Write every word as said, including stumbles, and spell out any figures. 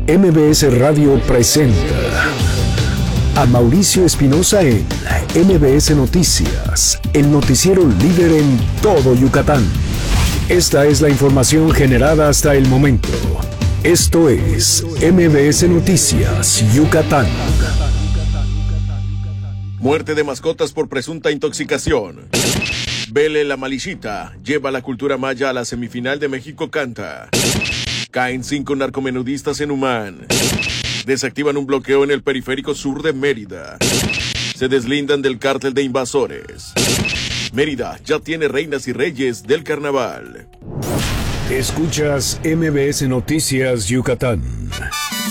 M B S Radio presenta a Mauricio Espinosa en M B S Noticias, el noticiero líder en todo Yucatán. Esta es la información generada hasta el momento. Esto es M B S Noticias Yucatán. Muerte de mascotas por presunta intoxicación. Vele la Malichita lleva la cultura maya a la semifinal de México Canta. Caen cinco narcomenudistas en Humán. Desactivan un bloqueo en el periférico sur de Mérida. Se deslindan del cártel de invasores. Mérida ya tiene reinas y reyes del carnaval. Escuchas M B S Noticias Yucatán.